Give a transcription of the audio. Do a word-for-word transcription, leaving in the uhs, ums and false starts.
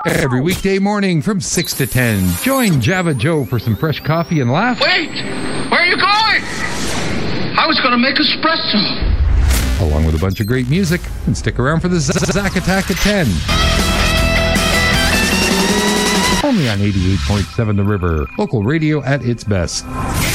Every weekday morning from six to ten, join Java Joe for some fresh coffee and laugh. Wait! Where are you going? I was going to make espresso. Along with a bunch of great music, and stick around for the Z- Zack Attack at ten. Only on eighty-eight point seven The River, local radio at its best.